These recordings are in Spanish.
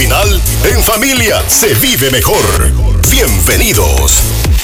final, en familia se vive mejor. Bienvenidos.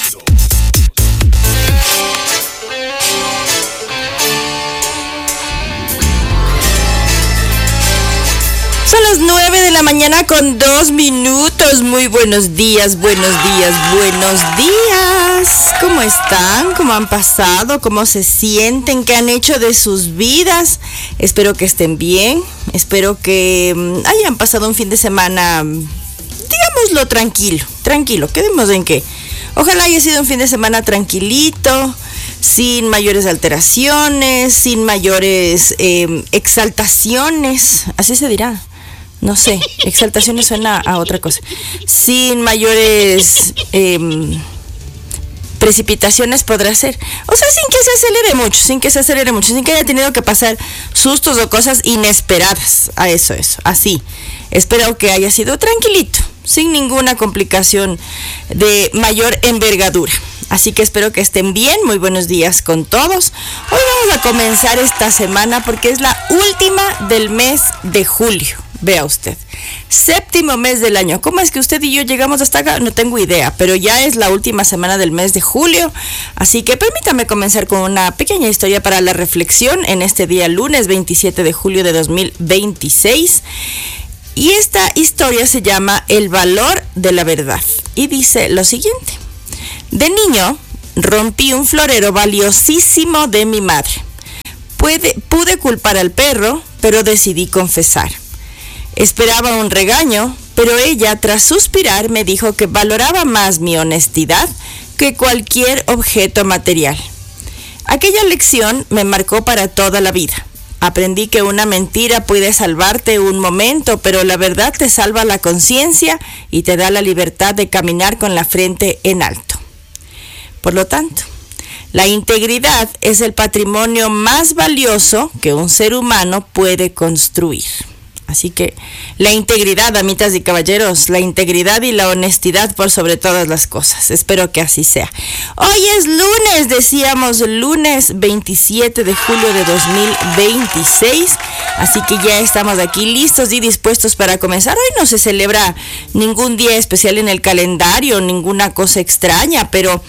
Son las 9 de la mañana con 2 minutos. Muy buenos días, buenos días, buenos días. ¿Cómo están? ¿Cómo han pasado? ¿Cómo se sienten? ¿Qué han hecho de sus vidas? Espero que estén bien. Espero que hayan pasado un fin de semana, digámoslo, tranquilo. Quedemos en que ojalá haya sido un fin de semana tranquilito, sin mayores alteraciones, sin mayores exaltaciones, así se dirá. No sé, exaltaciones suena a otra cosa. Sin mayores precipitaciones podrá ser. O sea, sin que se acelere mucho, sin que haya tenido que pasar sustos o cosas inesperadas. Eso, así. Espero que haya sido tranquilito, sin ninguna complicación de mayor envergadura. Así que espero que estén bien. Muy buenos días con todos. Hoy vamos a comenzar esta semana porque es la última del mes de julio. Vea usted, 7º mes del año. ¿Cómo es que usted y yo llegamos hasta acá? No tengo idea, pero ya es la última semana del mes de julio. Así que permítame comenzar con una pequeña historia para la reflexión en este día lunes 27 de julio de 2026. Y esta historia se llama El valor de la verdad. Y dice lo siguiente. De niño rompí un florero valiosísimo de mi madre. Pude culpar al perro, pero decidí confesar. Esperaba un regaño, pero ella, tras suspirar, me dijo que valoraba más mi honestidad que cualquier objeto material. Aquella lección me marcó para toda la vida. Aprendí que una mentira puede salvarte un momento, pero la verdad te salva la conciencia y te da la libertad de caminar con la frente en alto. Por lo tanto, la integridad es el patrimonio más valioso que un ser humano puede construir. Así que la integridad, damitas y caballeros, la integridad y la honestidad por sobre todas las cosas. Espero que así sea. Hoy es lunes, decíamos, lunes 27 de julio de 2026. Así que ya estamos aquí listos y dispuestos para comenzar. Hoy no se celebra ningún día especial en el calendario, ninguna cosa extraña, pero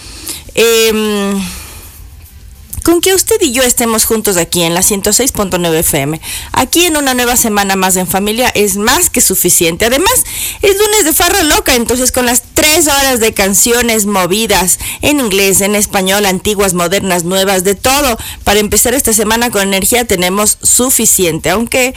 con que usted y yo estemos juntos aquí en la 106.9 FM, aquí en una nueva semana más en familia, es más que suficiente. Además, es lunes de farra loca, entonces con las 3 horas de canciones movidas en inglés, en español, antiguas, modernas, nuevas, de todo, para empezar esta semana con energía tenemos suficiente, aunque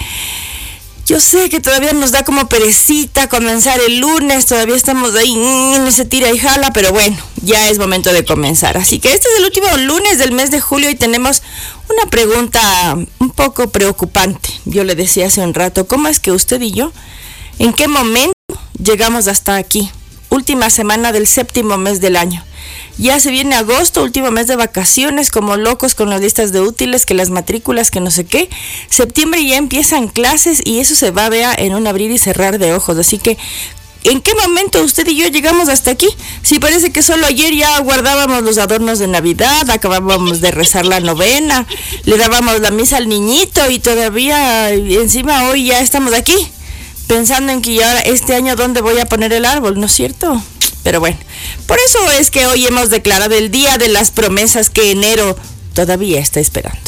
yo sé que todavía nos da como perecita comenzar el lunes, todavía estamos ahí en ese tira y jala, pero bueno, ya es momento de comenzar. Así que este es el último lunes del mes de julio y tenemos una pregunta un poco preocupante. Yo le decía hace un rato, ¿cómo es que usted y yo, en qué momento llegamos hasta aquí? Última semana del 7º mes del año. Ya se viene agosto, último mes de vacaciones, como locos con las listas de útiles, que las matrículas, que no sé qué. Septiembre ya empiezan clases y eso se va a ver en un abrir y cerrar de ojos. Así que, ¿en qué momento usted y yo llegamos hasta aquí? Si parece que solo ayer ya guardábamos los adornos de Navidad, acabábamos de rezar la novena, le dábamos la misa al niñito y todavía encima hoy ya estamos aquí, pensando en que ya este año dónde voy a poner el árbol, ¿no es cierto? Pero bueno, por eso es que hoy hemos declarado el Día de las Promesas que enero todavía está esperando.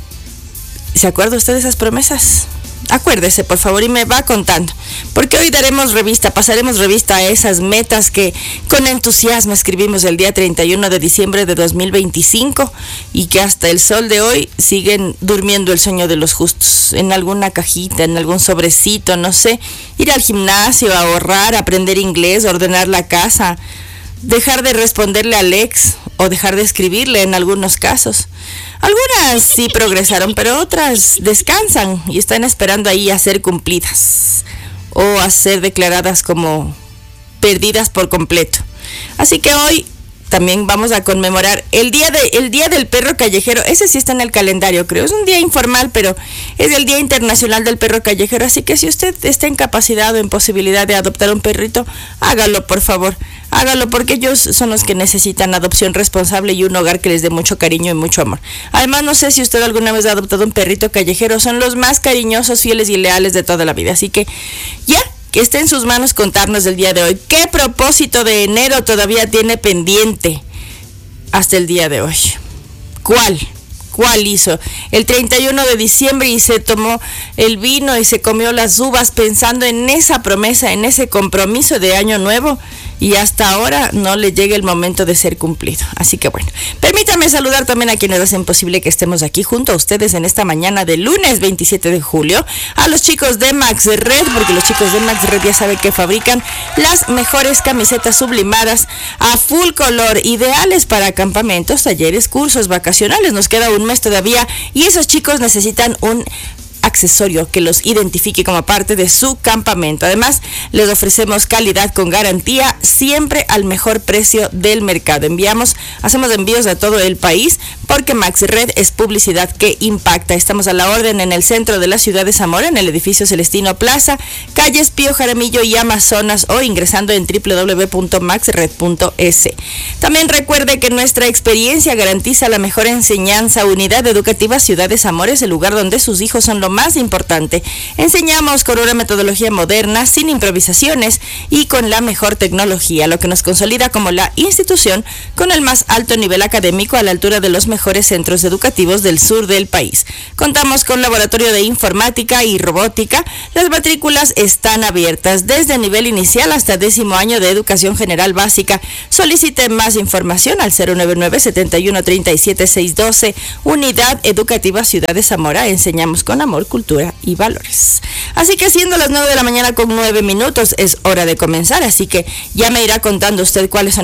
¿Se acuerda usted de esas promesas? Acuérdese, por favor, y me va contando. Porque hoy pasaremos revista a esas metas que con entusiasmo escribimos el día 31 de diciembre de 2025 y que hasta el sol de hoy siguen durmiendo el sueño de los justos. En alguna cajita, en algún sobrecito, no sé. Ir al gimnasio, ahorrar, aprender inglés, ordenar la casa, dejar de responderle al ex o dejar de escribirle en algunos casos. Algunas sí progresaron, pero otras descansan y están esperando ahí a ser cumplidas o a ser declaradas como perdidas por completo. Así que hoy también vamos a conmemorar el día del perro callejero. Ese sí está en el calendario, creo. Es un día informal, pero es el Día Internacional del Perro Callejero. Así que si usted está en capacidad o en posibilidad de adoptar un perrito, hágalo, por favor. Hágalo, porque ellos son los que necesitan adopción responsable y un hogar que les dé mucho cariño y mucho amor. Además, no sé si usted alguna vez ha adoptado un perrito callejero. Son los más cariñosos, fieles y leales de toda la vida. Así que ya que esté en sus manos contarnos el día de hoy. ¿Qué propósito de enero todavía tiene pendiente hasta el día de hoy? ¿Cuál hizo? El 31 de diciembre y se tomó el vino y se comió las uvas pensando en esa promesa, en ese compromiso de año nuevo, y hasta ahora no le llega el momento de ser cumplido. Así que bueno, permítame saludar también a quienes hacen posible que estemos aquí junto a ustedes en esta mañana de lunes 27 de julio, a los chicos de Max Red, porque los chicos de Max Red ya saben que fabrican las mejores camisetas sublimadas a full color, ideales para campamentos, talleres, cursos vacacionales. Nos queda un mes todavía y esos chicos necesitan un accesorio que los identifique como parte de su campamento. Además, les ofrecemos calidad con garantía, siempre al mejor precio del mercado. Hacemos envíos a todo el país porque Max Red es publicidad que impacta. Estamos a la orden en el centro de la ciudad de Zamora, en el edificio Celestino Plaza, calles Pío Jaramillo y Amazonas, o ingresando en www.maxred.es. También recuerde que nuestra experiencia garantiza la mejor enseñanza. Unidad Educativa Ciudad de Zamora es el lugar donde sus hijos son lo más importante. Enseñamos con una metodología moderna, sin improvisaciones y con la mejor tecnología, lo que nos consolida como la institución con el más alto nivel académico a la altura de los mejores centros educativos del sur del país. Contamos con laboratorio de informática y robótica. Las matrículas están abiertas desde nivel inicial hasta 10º año de educación general básica. Solicite más información al 099-7137-612. Unidad Educativa Ciudad de Zamora. Enseñamos con amor, cultura y valores. Así que siendo las 9 de la mañana con 9 minutos, es hora de comenzar, así que ya me irá contando usted cuáles son